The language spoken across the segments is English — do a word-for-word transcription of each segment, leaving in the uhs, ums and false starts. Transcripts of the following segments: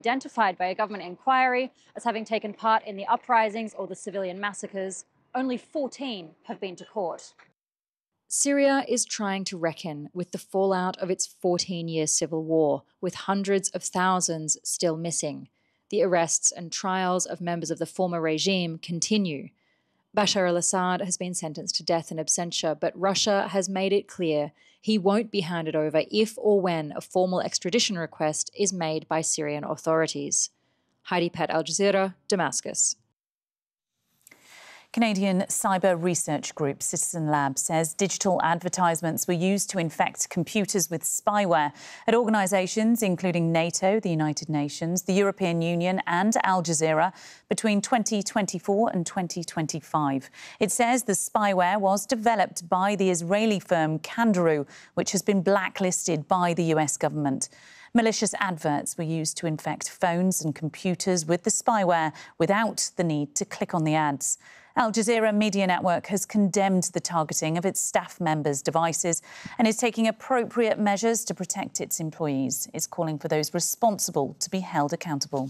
Identified by a government inquiry as having taken part in the uprisings or the civilian massacres, only fourteen have been to court. Syria is trying to reckon with the fallout of its fourteen-year civil war, with hundreds of thousands still missing. The arrests and trials of members of the former regime continue. Bashar al-Assad has been sentenced to death in absentia, but Russia has made it clear he won't be handed over if or when a formal extradition request is made by Syrian authorities. Heidi Pett, Al Jazeera, Damascus. Canadian cyber research group Citizen Lab says digital advertisements were used to infect computers with spyware at organisations including NATO, the United Nations, the European Union and Al Jazeera between twenty twenty-four and twenty twenty-five. It says the spyware was developed by the Israeli firm Kandaroo, which has been blacklisted by the U S government. Malicious adverts were used to infect phones and computers with the spyware without the need to click on the ads. Al Jazeera Media Network has condemned the targeting of its staff members' devices and is taking appropriate measures to protect its employees. It's calling for those responsible to be held accountable.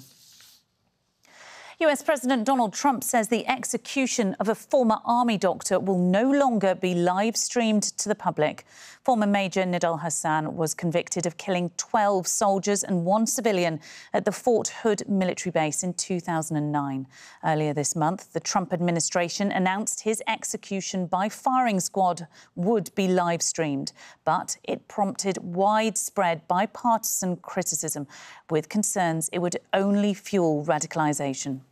U S President Donald Trump says the execution of a former army doctor will no longer be live-streamed to the public. Former Major Nidal Hasan was convicted of killing twelve soldiers and one civilian at the Fort Hood military base in two thousand nine. Earlier this month, the Trump administration announced his execution by firing squad would be live-streamed, but it prompted widespread bipartisan criticism, with concerns it would only fuel radicalisation.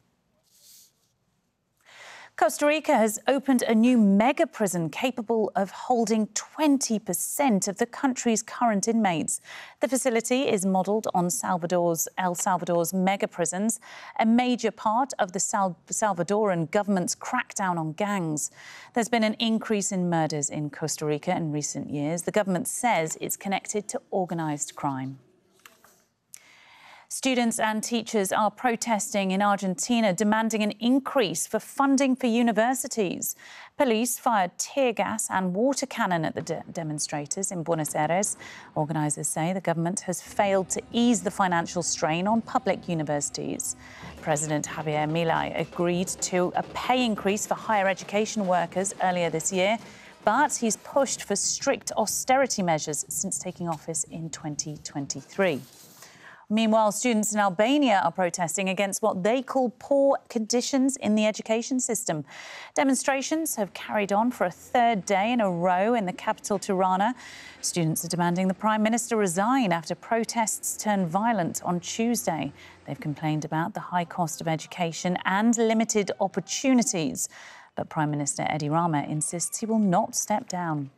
Costa Rica has opened a new mega prison capable of holding twenty percent of the country's current inmates. The facility is modelled on Salvador's, El Salvador's mega prisons, a major part of the Sal Salvadoran government's crackdown on gangs. There's been an increase in murders in Costa Rica in recent years. The government says it's connected to organised crime. Students and teachers are protesting in Argentina, demanding an increase for funding for universities. Police fired tear gas and water cannon at the de demonstrators in Buenos Aires. Organisers say the government has failed to ease the financial strain on public universities. President Javier Milei agreed to a pay increase for higher education workers earlier this year, but he's pushed for strict austerity measures since taking office in twenty twenty-three. Meanwhile, students in Albania are protesting against what they call poor conditions in the education system. Demonstrations have carried on for a third day in a row in the capital, Tirana. Students are demanding the Prime Minister resign after protests turned violent on Tuesday. They've complained about the high cost of education and limited opportunities. But Prime Minister Edi Rama insists he will not step down.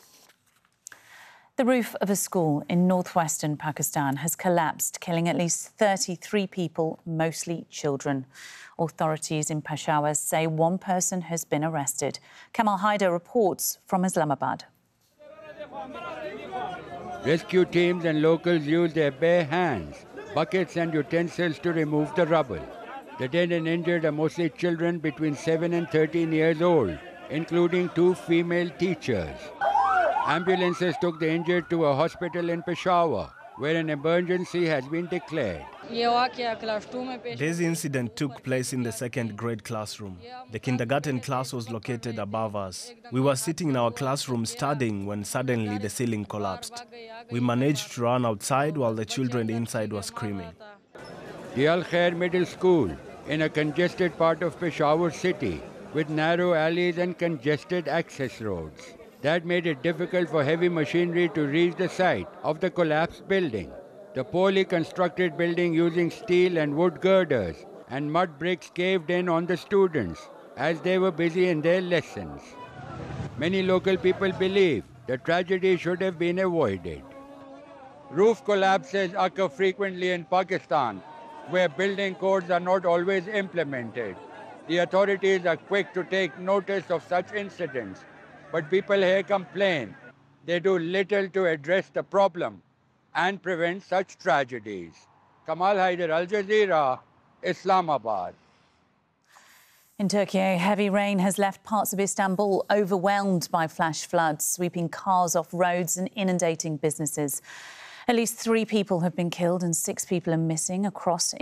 The roof of a school in northwestern Pakistan has collapsed, killing at least thirty-three people, mostly children. Authorities in Peshawar say one person has been arrested. Kamal Haider reports from Islamabad. Rescue teams and locals used their bare hands, buckets and utensils to remove the rubble. The dead and injured are mostly children between seven and thirteen years old, including two female teachers. Ambulances took the injured to a hospital in Peshawar, where an emergency has been declared. This incident took place in the second grade classroom. The kindergarten class was located above us. We were sitting in our classroom studying when suddenly the ceiling collapsed. We managed to run outside while the children inside were screaming. The Al Khair Middle School, in a congested part of Peshawar city, with narrow alleys and congested access roads. That made it difficult for heavy machinery to reach the site of the collapsed building. The poorly constructed building using steel and wood girders and mud bricks caved in on the students as they were busy in their lessons. Many local people believe the tragedy should have been avoided. Roof collapses occur frequently in Pakistan, where building codes are not always implemented. The authorities are quick to take notice of such incidents, but people here complain they do little to address the problem and prevent such tragedies. Kamal Haider, Al Jazeera, Islamabad. In Turkey, heavy rain has left parts of Istanbul overwhelmed by flash floods, sweeping cars off roads and inundating businesses. At least three people have been killed and six people are missing across